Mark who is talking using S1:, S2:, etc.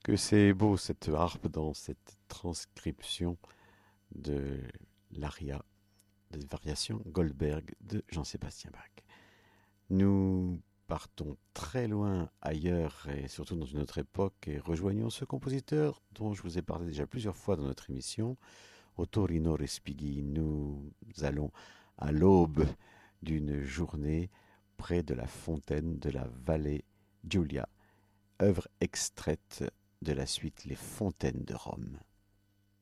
S1: Que c'est beau cette harpe dans cette transcription de l'aria des variations Goldberg de Jean-Sébastien Bach. Nous partons très loin ailleurs et surtout dans une autre époque et rejoignons ce compositeur dont je vous ai parlé déjà plusieurs fois dans notre émission, Ottorino Respighi. Nous allons à l'aube d'une journée près de la fontaine de la Vallée Giulia, œuvre extraite de la suite Les Fontaines de Rome.